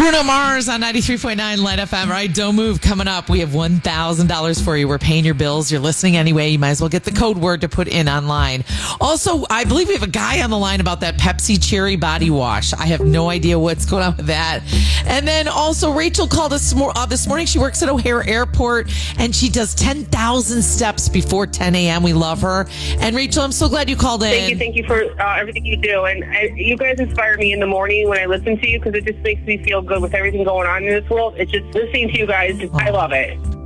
Bruno Mars on 93.9 Light FM. All right, don't move. Coming up, we have $1,000 for you. We're paying your bills. You're listening anyway. You might as well get the code word to put in online. Also, I believe we have a guy on the line about that Pepsi Cherry Body Wash. I have no idea what's going on with that. And then also, Rachel called us this morning. She works at O'Hare Airport, and she does 10,000 steps before 10 a.m. We love her. And Rachel, I'm so glad you called in. Thank you for everything you do. And you guys inspire me in the morning when I listen to you because it just makes me feel good with everything going on in this world. It's just listening to you guys. I love it.